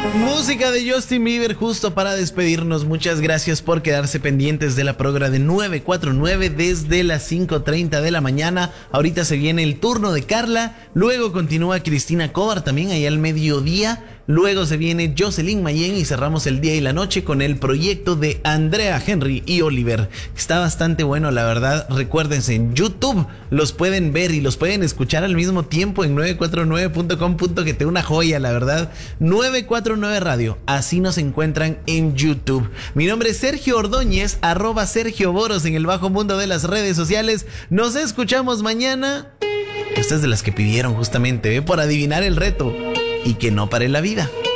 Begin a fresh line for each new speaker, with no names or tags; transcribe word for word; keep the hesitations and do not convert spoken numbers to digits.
Música de Justin Bieber justo para despedirnos. Muchas gracias por quedarse pendientes de la programa de nueve cuatro nueve desde las cinco treinta de la mañana. Ahorita se viene el turno de Carla, luego continúa Cristina Cobar también ahí al mediodía. Luego se viene Jocelyn Mayen y cerramos el día y la noche con el proyecto de Andrea Henry y Oliver. Está bastante bueno, la verdad. Recuérdense, en YouTube los pueden ver y los pueden escuchar al mismo tiempo en nueve cuatro nueve punto com punto g t. Una joya, la verdad. nueve cuatro nueve Radio, así nos encuentran en YouTube. Mi nombre es Sergio Ordóñez, arroba Sergio Boros en el bajo mundo de las redes sociales. Nos escuchamos mañana. Esta es de las que pidieron justamente, ¿eh? Por adivinar el reto. Y que no pare la vida.